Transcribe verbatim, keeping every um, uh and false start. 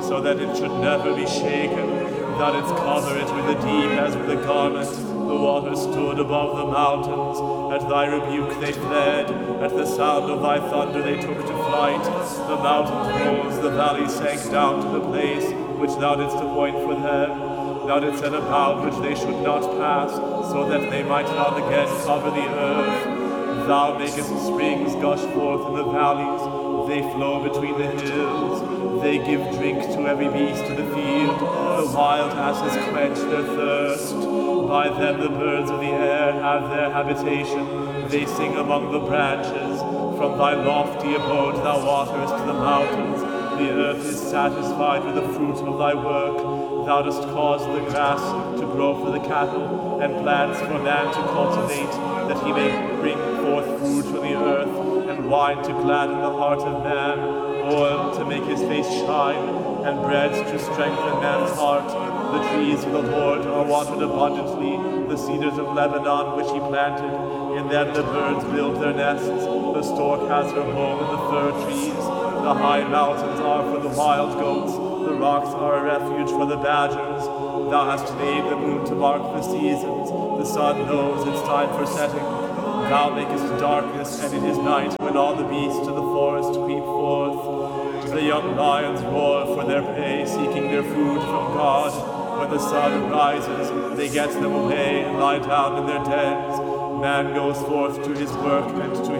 so that it should never be shaken. Thou didst cover it with the deep as with a garment. The waters stood above the mountains. At thy rebuke they fled. At the sound of thy thunder they took to flight. The mountains rose, the valleys sank down to the place which thou didst appoint for them. Thou didst set a bound which they should not pass, so that they might not again cover the earth. Thou makest springs gush forth in the valleys. They flow between the hills. They give drink to every beast of the field. The wild asses quench their thirst. By them the birds of the air have their habitation. They sing among the branches. From thy lofty abode thou waterest the mountains. The earth is satisfied with the fruit of thy work. Thou dost cause the grass to grow for the cattle, and plants for man to cultivate, that he may bring forth food from the earth, and wine to gladden the heart of man, oil to make his face shine, and bread to strengthen man's heart. The trees of the Lord are watered abundantly, the cedars of Lebanon which he planted. In them the birds build their nests, the stork has her home in the fir trees. The high mountains are for the wild goats, the rocks are a refuge for the badgers. Thou hast made the moon to mark the seasons, the sun knows its time for setting. Thou makest darkness, and it is night, when all the beasts of the forest creep forth. The young lions roar for their prey, seeking their food from God. When the sun rises, they get them away and lie down in their dens. Man goes forth to his work and to